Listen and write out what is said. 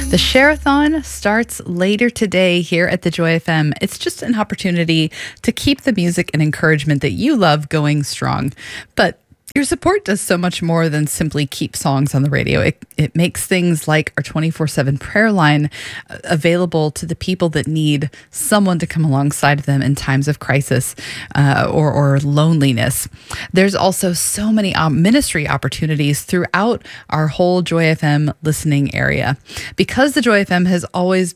The Share-a-thon starts later today here at the Joy FM. It's just an opportunity to keep the music and encouragement that you love going strong. But your support does so much more than simply keep songs on the radio. It makes things like our 24/7 prayer line available to the people that need someone to come alongside them in times of crisis or loneliness. There's also so many ministry opportunities throughout our whole Joy FM listening area. Because the Joy FM has always